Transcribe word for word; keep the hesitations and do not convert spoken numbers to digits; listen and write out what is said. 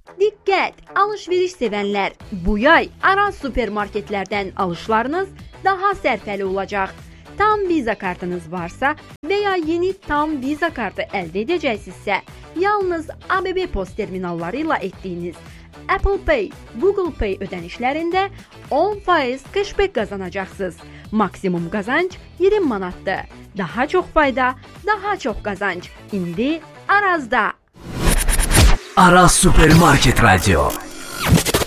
Diqqət, alış-veriş sevənlər, bu yay Araz supermarketlərdən alışlarınız daha sərfəli olacaq. Tam Visa kartınız varsa və ya yeni Tam Visa kartı əldə edəcəksinizsə, yalnız A B B post terminalları ilə etdiyiniz Apple Pay, Google Pay ödənişlərində on faiz cashback qazanacaqsınız. Maksimum qazanc iyirmi manatdır. Daha çox fayda, daha çox qazanc. İndi Arazda. Araz Supermarket Radio.